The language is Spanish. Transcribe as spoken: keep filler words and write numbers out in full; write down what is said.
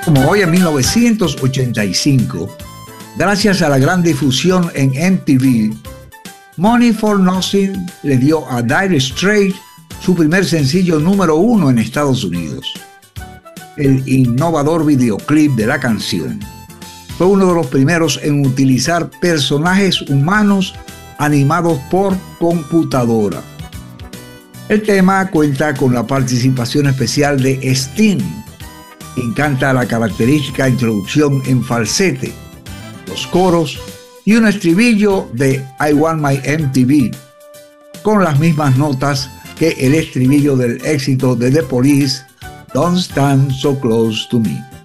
Como hoy en mil novecientos ochenta y cinco, gracias a la gran difusión en M T V, Money for Nothing le dio a Dire Straits su primer sencillo número uno en Estados Unidos. El innovador videoclip de la canción fue uno de los primeros en utilizar personajes humanos animados por computadora. El tema cuenta con la participación especial de Sting, quien canta la característica introducción en falsete, los coros y un estribillo de I Want My M T V, con las mismas notas que el estribillo del éxito de The Police, Don't Stand So Close to Me.